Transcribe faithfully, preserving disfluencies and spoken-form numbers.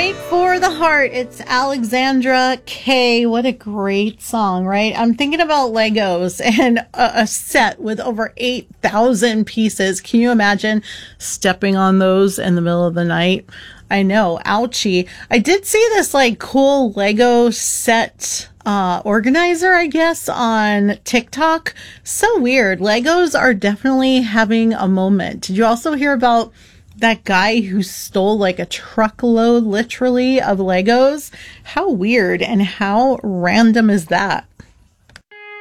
Fight for the Heart. It's Alexandra Kay. What a great song, right? I'm thinking about Legos and a, a set with over eight thousand pieces. Can you imagine stepping on those in the middle of the night? I know. Ouchie. I did see this like cool Lego set uh, organizer, I guess, on TikTok. So weird. Legos are definitely having a moment. Did you also hear about that guy who stole like a truckload, literally, of Legos? How weird and how random is that?